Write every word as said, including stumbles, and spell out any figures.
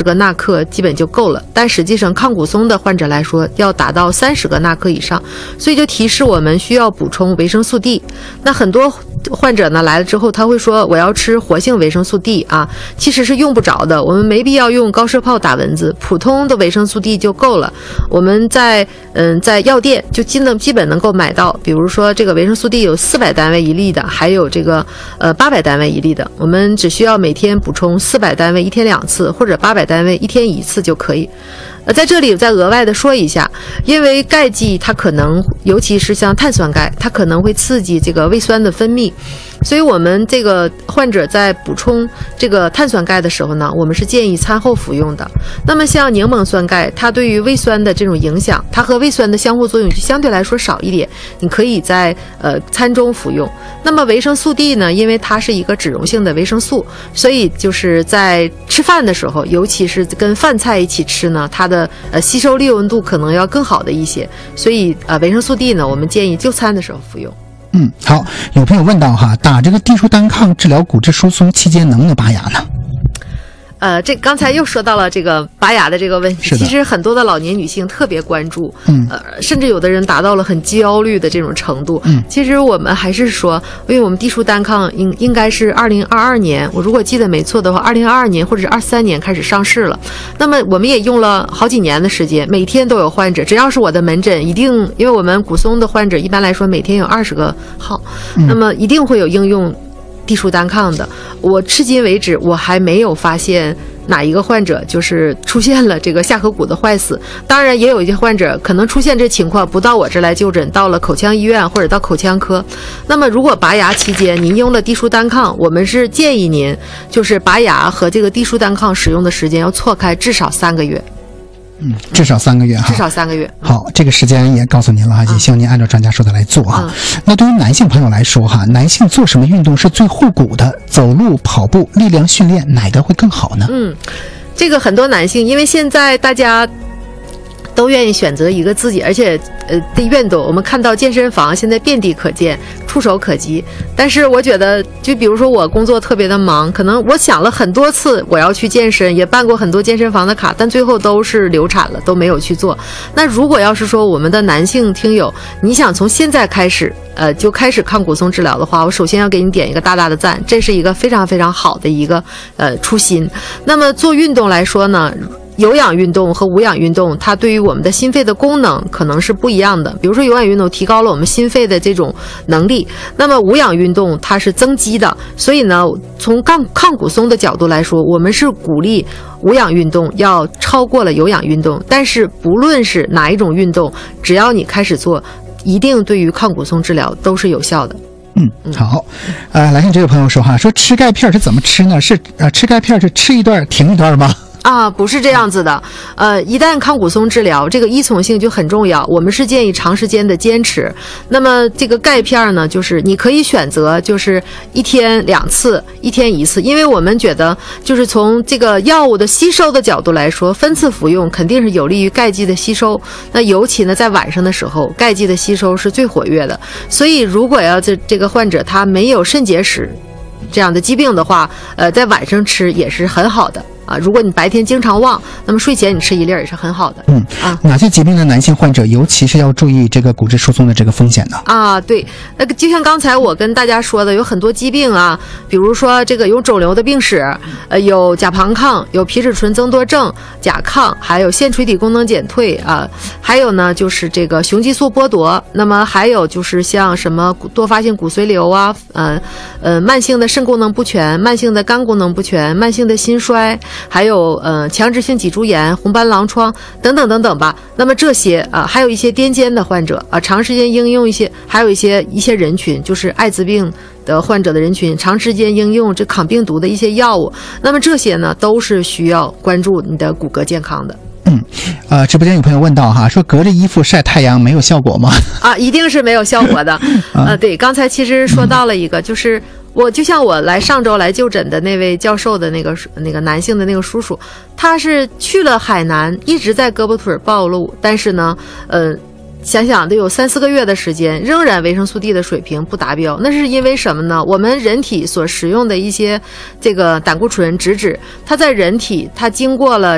个纳克基本就够了，但实际上抗骨松的患者来说要达到三十个纳克以上，所以就提示我们需要补充维生素 D。 那很多患者呢来了之后他会说我要吃活性维生素 D 啊，其实是用不着的，我们没必要用高射炮打蚊子，普通的维生素 D 就够了。我们在嗯在药店就基能基本能够买到，比如说这个维生素 D 有四百单位一粒的，还有这个呃八百单位一粒的，我们只需要每天补充四百单位一天两次，或者八百单位一天一次就可以。呃，在这里再额外的说一下，因为钙剂它可能，尤其是像碳酸钙，它可能会刺激这个胃酸的分泌，所以我们这个患者在补充这个碳酸钙的时候呢，我们是建议餐后服用的。那么像柠檬酸钙，它对于胃酸的这种影响，它和胃酸的相互作用就相对来说少一点，你可以在呃餐中服用。那么维生素 D 呢，因为它是一个脂溶性的维生素，所以就是在吃饭的时候，尤其是跟饭菜一起吃呢，它的呃吸收利用度可能要更好的一些，所以呃维生素 D 呢，我们建议就餐的时候服用。 嗯，好，有朋友问到哈，打这个地舒单抗治疗骨质疏松期间能不能拔牙呢？ 呃，这刚才又说到了这个拔牙的这个问题，其实很多的老年女性特别关注，嗯，呃，甚至有的人达到了很焦虑的这种程度。嗯，其实我们还是说，因为我们地舒单抗应应该是二零二二年，我如果记得没错的话，二零二二年或者是二三年开始上市了。那么我们也用了好几年的时间，每天都有患者，只要是我的门诊，一定因为我们骨松的患者一般来说每天有二十个号，嗯，那么一定会有应用地舒单抗的。我至今为止我还没有发现哪一个患者就是出现了这个下颌骨的坏死，当然也有一些患者可能出现这情况不到我这来就诊，到了口腔医院或者到口腔科。那么如果拔牙期间您用了地舒单抗，我们是建议您就是拔牙和这个地舒单抗使用的时间要错开至少三个月。 嗯，至少三个月哈， 至少三个月。 好，这个时间也告诉您了哈，也希望您按照专家说的来做哈。嗯、那对于男性朋友来说哈，男性做什么运动是最护骨的？走路、跑步、力量训练，哪个会更好呢？ 嗯，这个很多男性，因为现在大家都愿意选择一个自己，而且呃的运动，我们看到健身房现在遍地可见，触手可及。但是我觉得，就比如说我工作特别的忙，可能我想了很多次我要去健身，也办过很多健身房的卡，但最后都是流产了，都没有去做。那如果要是说我们的男性听友，你想从现在开始呃就开始抗骨松治疗的话，我首先要给你点一个大大的赞，这是一个非常非常好的一个呃初心。那么做运动来说呢，有氧运动和无氧运动，它对于我们的心肺的功能可能是不一样的。比如说有氧运动提高了我们心肺的这种能力，那么无氧运动它是增肌的。所以呢，从抗抗骨松的角度来说，我们是鼓励无氧运动要超过了有氧运动。但是不论是哪一种运动，只要你开始做，一定对于抗骨松治疗都是有效的。 嗯，好，呃，来信这位朋友说哈，说吃钙片是怎么吃呢？是呃吃钙片是吃一段停一段吗？ 啊，不是这样子的，呃，一旦抗骨松治疗，这个依从性就很重要，我们是建议长时间的坚持。那么这个钙片呢，就是你可以选择，就是一天两次，一天一次，因为我们觉得，就是从这个药物的吸收的角度来说，分次服用肯定是有利于钙剂的吸收。那尤其呢，在晚上的时候，钙剂的吸收是最活跃的。所以，如果要这这个患者他没有肾结石这样的疾病的话，呃，在晚上吃也是很好的。啊，如果你白天经常忘，那么睡前你吃一粒也是很好的。 嗯啊，哪些疾病的男性患者尤其是要注意这个骨质疏松的这个风险呢？ 啊，对，那个就像刚才我跟大家说的，有很多疾病啊，比如说这个有肿瘤的病史，呃，有甲庞抗，有皮质醇增多症、甲亢，还有腺垂体功能减退啊，还有呢就是这个雄激素剥夺，那么还有就是像什么多发性骨髓瘤啊，呃呃，慢性的肾功能不全、慢性的肝功能不全、慢性的心衰。还有呃强直性脊柱炎、红斑狼疮等等等等吧。那么这些啊、呃，还有一些癫痫的患者啊、呃，长时间应用一些，还有一些一些人群，就是艾滋病的患者的人群，长时间应用这抗病毒的一些药物。那么这些呢，都是需要关注你的骨骼健康的。 嗯，呃，直播间有朋友问到哈，说隔着衣服晒太阳没有效果吗？ 啊，一定是没有效果的。呃，对，刚才其实说到了一个，就是我就像我来上周来就诊的那位教授的那个那个男性的那个叔叔，他是去了海南，一直在胳膊腿暴露，但是呢，呃。想想得有三四个月的时间，仍然维生素 D 的水平不达标，那是因为什么呢？我们人体所食用的一些这个胆固醇、脂质，它在人体它经过了